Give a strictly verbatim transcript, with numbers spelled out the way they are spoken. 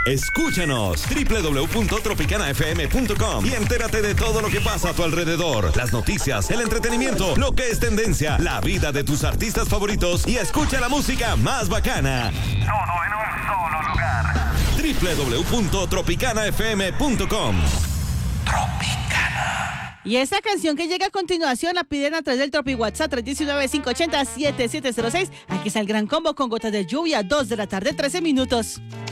Escúchanos doble u doble u doble u punto tropicana f m punto com y entérate de todo lo que pasa a tu alrededor. Las noticias, el entretenimiento, lo que es tendencia, la vida de tus artistas favoritos y escucha la música más bacana. Todo en un solo lugar. doble u doble u doble u punto tropicana f m punto com. Tropicana. Y esta canción que llega a continuación la piden a través del Tropi WhatsApp tres uno nueve, cinco ocho cero, siete siete cero seis. Aquí está el gran combo con gotas de lluvia, dos de la tarde, trece minutos.